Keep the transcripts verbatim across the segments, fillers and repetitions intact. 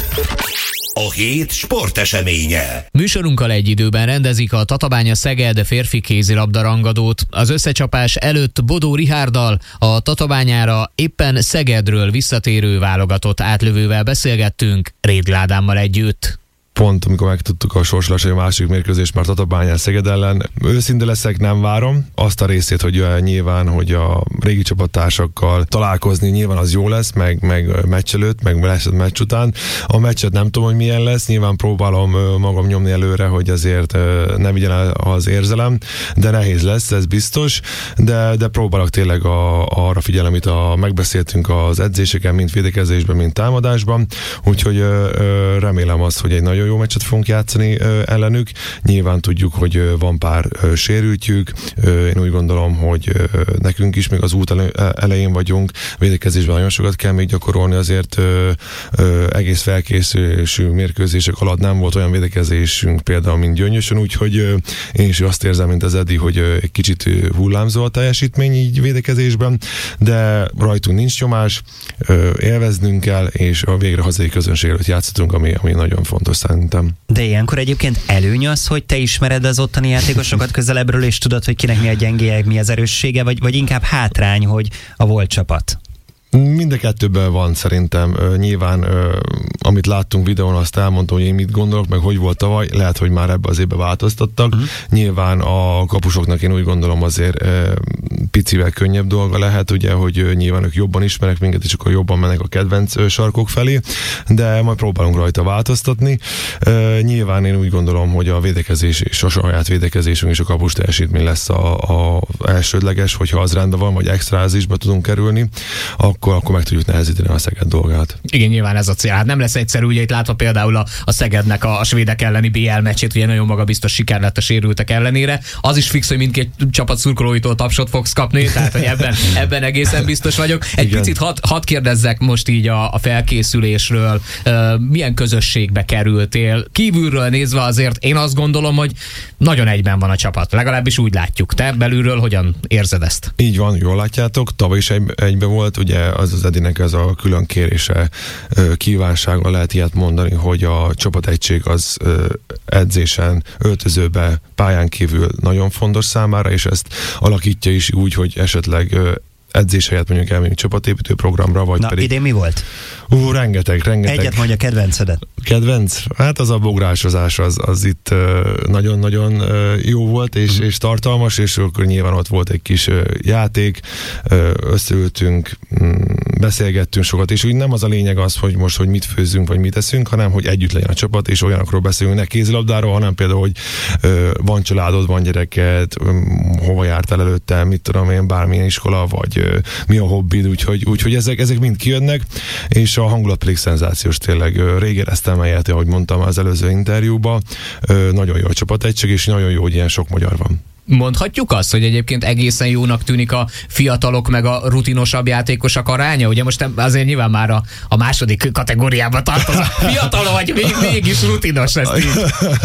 A hét sporteseménye. Műsorunkkal egy időben rendezik a Tatabánya Szeged férfi kézilabda rangadót. Az összecsapás előtt Bodó Richárddal a Tatabányára éppen Szegedről visszatérő válogatott átlövővel beszélgettünk, Rédl Ádámmal együtt. Pont amikor megtudtuk a sorsolásai másik mérkőzést már Tatabányán Szeged ellen. Őszinte leszek, nem várom azt a részét, hogy nyilván, hogy a régi csapattársakkal találkozni nyilván az jó lesz, meg, meg meccs előtt, meg lesz meccs után. A meccset nem tudom, hogy milyen lesz, nyilván próbálom magam nyomni előre, hogy azért ne vigyen el az érzelem, de nehéz lesz, ez biztos, de, de próbálok tényleg a, arra figyelni, amit a, megbeszéltünk az edzéseken, mind védekezésben, mind támadásban, úgyhogy ö, ö, remélem azt, hogy egy nagyon jó meccset fogunk játszani ö, ellenük. Nyilván tudjuk, hogy ö, van pár ö, sérültjük. Ö, én úgy gondolom, hogy ö, nekünk is még az út elő, elején vagyunk. Védekezésben nagyon sokat kell még gyakorolni, azért ö, ö, egész felkészülésű mérkőzések alatt nem volt olyan védekezésünk például, mint Gyöngyösön, úgyhogy ö, én is azt érzem, mint az Edi, hogy ö, egy kicsit hullámzó a teljesítmény így védekezésben, de rajtunk nincs nyomás, ö, élveznünk kell, és a végre hazai közönség előtt játszhatunk, ami, ami nagyon fontos szerintem. De ilyenkor egyébként előny az, hogy te ismered az ottani játékosokat közelebbről, és tudod, hogy kinek mi a gyengéje, mi az erőssége, vagy, vagy inkább hátrány, hogy a volt csapat? Mind a kettőben van szerintem. Nyilván, amit láttunk videón, azt elmondtam, hogy én mit gondolok, meg hogy volt tavaly, lehet, hogy már ebbe az évbe változtattak. Uh-huh. Nyilván a kapusoknak én úgy gondolom azért picivel könnyebb dolga lehet, ugye, hogy nyilván ők jobban ismerek minket, és akkor jobban mennek a kedvenc sarkok felé, de majd próbálunk rajta változtatni. Nyilván én úgy gondolom, hogy a védekezés és a saját védekezésünk és a kapus teljesítmény lesz a, a elsődleges, hogyha az rendben van, vagy extrázisba tudunk kerülni, akkor, akkor meg tudjuk nehezíteni a Szeged dolgát. Igen, nyilván ez a cél. Hát nem lesz egyszerű, ugye itt látva például a, a Szegednek a, a svédek elleni bé el meccsét, ugye nagyon magabiztos siker lett a sérültek ellenére. Az is fix, hogy mindkét csapat szurkolóitól tapsot fogsz kapni, tehát hogy ebben, ebben egészen biztos vagyok. Egy Igen. picit hadd had kérdezzek most így a, a felkészülésről. Uh, milyen közösségbe kerültél? Kívülről nézve azért én azt gondolom, hogy nagyon egyben van a csapat. Legalábbis úgy látjuk. Te belülről hogyan érzed ezt? Így van, jól látjátok. Tavaly is egy, egybe volt, ugye az az Edinek ez a külön kérése, kívánsága, lehet ilyet mondani, hogy a csapategység az edzésen, öltözőbe, pályán kívül nagyon fontos számára, és ezt alakítja is úgy, hogy esetleg edzés helyett mondjuk elmegyünk csapatépítő programra, vagy Na, pedig... idén mi volt? Ú, rengeteg, rengeteg. Egyet mondja kedvencedet. Kedvenc? Hát az a bográsozás, az, az itt nagyon-nagyon uh, jó volt, és, uh-huh. és tartalmas, és akkor nyilván ott volt egy kis uh, játék, uh, összeültünk, um, beszélgettünk sokat, és úgy nem az a lényeg az, hogy most, hogy mit főzzünk, vagy mit teszünk, hanem, hogy együtt legyen a csapat, és olyanokról beszélünk, ne kézilabdáról, hanem például, hogy uh, van családod, van gyereket, um, hova jártál előtte, mit tudom én, bármilyen iskola, vagy uh, mi a hobbid, úgyhogy, úgyhogy ezek, ezek mind kijönnek, és a hangulat pedig szenzációs, tényleg rég éreztem eljött, ahogy mondtam az előző interjúban, nagyon jó a csapategység, és nagyon jó, hogy ilyen sok magyar van. Mondhatjuk azt, hogy egyébként egészen jónak tűnik a fiatalok meg a rutinosabb játékosok aránya? Ugye most azért nyilván már a, a második kategóriába tartozol. Fiatal vagy, még, mégis rutinos ezt így.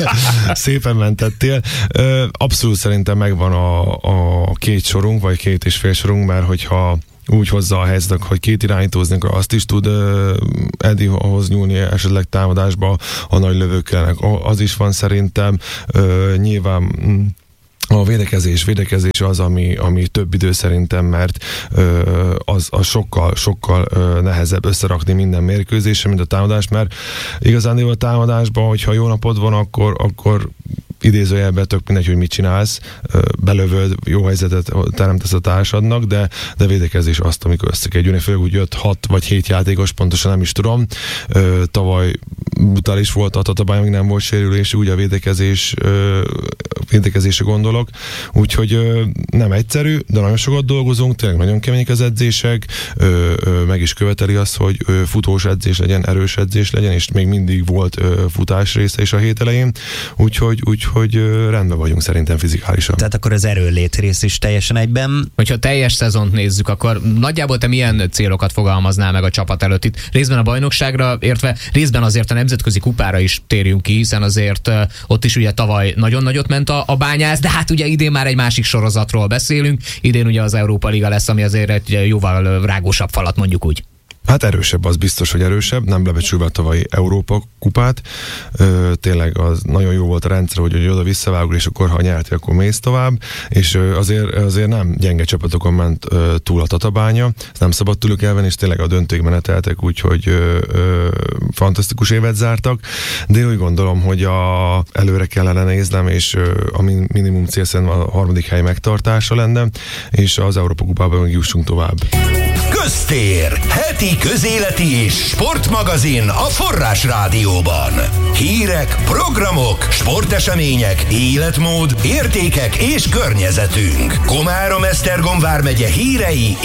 Szépen mentettél. Abszolút szerintem megvan a, a két sorunk, vagy két és fél sorunk, mert hogyha úgy hozza a helyzetek, hogy két irányítózni, akkor azt is tud uh, Edihoz nyúlni esetleg támadásba, a nagy lövőkkelnek az is van szerintem. Uh, nyilván mm, a védekezés, védekezés az, ami, ami több idő szerintem, mert ö, az, az sokkal, sokkal ö, nehezebb összerakni minden mérkőzésre, mint a támadás, mert igazán a támadásban, hogyha jó napod van, akkor, akkor idézőjelben tök mindegy, hogy mit csinálsz, belövöd, jó helyzetet teremtesz a társadnak, de, de védekezés azt, amikor össze kell gyűlni, főleg úgy jött hat vagy hét játékos, pontosan nem is tudom. Tavaly brutális volt a Tatabány, még nem volt sérülés, úgy a védekezés, védekezésre gondolok, úgyhogy nem egyszerű, de nagyon sokat dolgozunk, tényleg nagyon kemények az edzések, meg is követeli azt, hogy futós edzés legyen, erős edzés legyen, és még mindig volt futás része is a hét elején, úgyhogy, úgyhogy rendben vagyunk szerintem fizikálisan. Tehát akkor az erőlét rész is teljesen egyben. Hogyha teljes szezont nézzük, akkor nagyjából te milyen célokat fogalmaznál meg a csapat előtt itt? Részben a bajnokságra értve, részben azért a nemzetközi kupára is térjünk ki, hiszen azért uh, ott is ugye tavaly nagyon nagyot ment a, a Bányász, de hát ugye idén már egy másik sorozatról beszélünk. Idén ugye az Európa Liga lesz, ami azért egy jóval rágósabb falat, mondjuk úgy. Hát erősebb, az biztos, hogy erősebb, nem lebecsülve a tavalyi Európa kupát. Ö, tényleg az nagyon jó volt a rendszer, hogy, hogy oda visszavágul, és akkor ha nyerti, akkor mész tovább, és ö, azért, azért nem gyenge csapatokon ment ö, túl a Tatabánya, ezt nem szabad tőlük elvenni, és tényleg a döntőig meneteltek, úgyhogy ö, ö, fantasztikus évet zártak, de én úgy gondolom, hogy a, előre kellene néznem, és ö, a minimum cél szerintem a harmadik hely megtartása lenne, és az Európa kupában meg jussunk tovább. Köztér, heti közéleti és sportmagazin a Forrás Rádióban. Hírek, programok, sportesemények, életmód, értékek és környezetünk. Komárom-Esztergom vármegye hírei